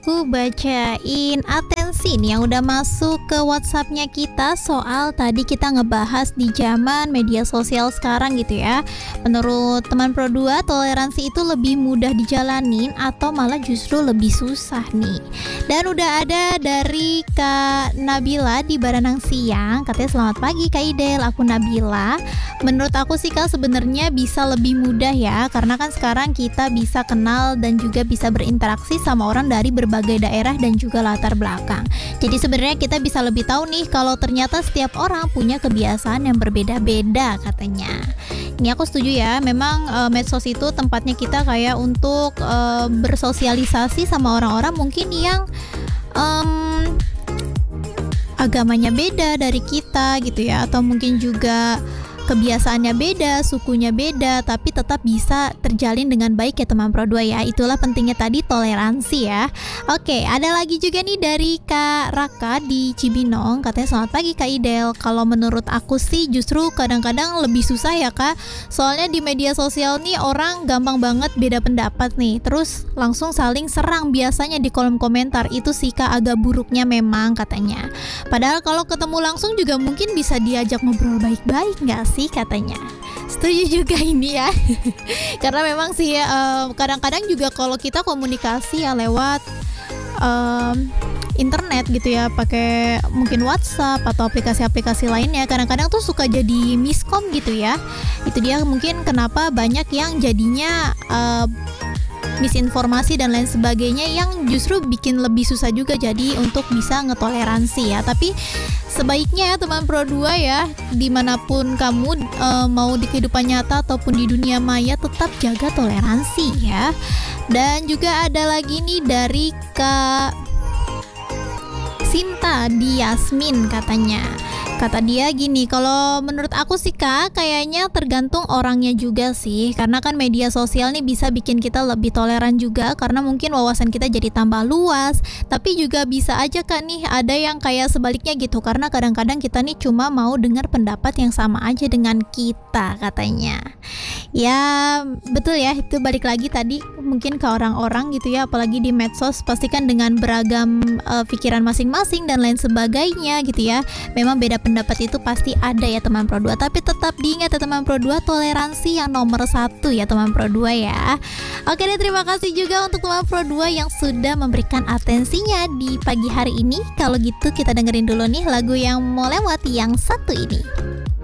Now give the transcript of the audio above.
Aku bacain atensi nih yang udah masuk ke WhatsApp-nya kita soal tadi kita ngebahas di zaman media sosial sekarang gitu ya. Menurut teman Pro2, toleransi itu lebih mudah dijalanin atau malah justru lebih susah nih. Dan udah ada dari Kak Nabila di Baranang Siang, katanya selamat pagi Kak Idel, aku Nabila. Menurut aku sih Kak sebenarnya bisa lebih mudah ya, karena kan sekarang kita bisa kenal dan juga bisa berinteraksi sama orang dari berbagai daerah dan juga latar belakang. Jadi sebenarnya kita bisa lebih tahu nih kalau ternyata setiap orang punya kebiasaan yang berbeda-beda katanya. Ini aku setuju ya, memang medsos itu tempatnya kita kayak untuk bersosialisasi sama orang-orang mungkin yang em, agamanya beda dari kita gitu ya, atau mungkin juga kebiasaannya beda, sukunya beda, tapi tetap bisa terjalin dengan baik ya teman Pro2 ya. Itulah pentingnya tadi toleransi ya. Oke, ada lagi juga nih dari Kak Raka di Cibinong, katanya selamat pagi Kak Idel. Kalau menurut aku sih justru kadang-kadang lebih susah ya Kak. Soalnya di media sosial nih orang gampang banget beda pendapat nih, terus langsung saling serang biasanya di kolom komentar. Itu sih Kak agak buruknya memang katanya. Padahal kalau ketemu langsung juga mungkin bisa diajak ngobrol baik-baik nggak sih katanya. Setuju juga ini ya. Karena memang sih kadang-kadang juga kalau kita komunikasi ya lewat internet gitu ya, pakai mungkin WhatsApp atau aplikasi-aplikasi lainnya, kadang-kadang tuh suka jadi miskom gitu ya. Itu dia mungkin kenapa banyak yang jadinya misinformasi dan lain sebagainya yang justru bikin lebih susah juga jadi untuk bisa ngetoleransi ya. Tapi sebaiknya teman Pro2 ya, dimanapun kamu mau di kehidupan nyata ataupun di dunia maya tetap jaga toleransi ya. Dan juga ada lagi nih dari Kak Sinta di Yasmin katanya. Kata dia gini, kalau menurut aku sih Kak, kayaknya tergantung orangnya juga sih. Karena kan media sosial nih bisa bikin kita lebih toleran juga, karena mungkin wawasan kita jadi tambah luas. Tapi juga bisa aja Kak nih, ada yang kayak sebaliknya gitu. Karena kadang-kadang kita nih cuma mau dengar pendapat yang sama aja dengan kita katanya. Ya betul ya, itu balik lagi tadi mungkin ke orang-orang gitu ya. Apalagi di medsos, pastikan dengan beragam pikiran masing-masing dan lain sebagainya gitu ya. Memang beda pendapat itu pasti ada ya teman Pro2, tapi tetap diingat ya teman Pro2, toleransi yang nomor satu ya teman Pro2 ya. Oke deh, terima kasih juga untuk teman Pro2 yang sudah memberikan atensinya di pagi hari ini. Kalau gitu kita dengerin dulu nih lagu yang mau lewat yang satu ini.